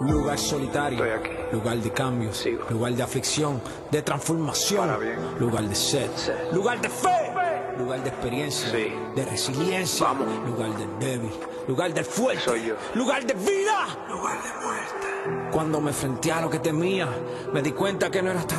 Un lugar solitario, Estoy aquí. lugar de cambios, Sigo. lugar de aflicción, de transformación, Para bien. lugar de sed, lugar de fe, lugar de experiencia, Sí. de resiliencia, Vamos. lugar del débil, lugar del fuerte, Soy yo. lugar de vida, lugar de muerte. Cuando me enfrenté a lo que temía, me di cuenta que no era tan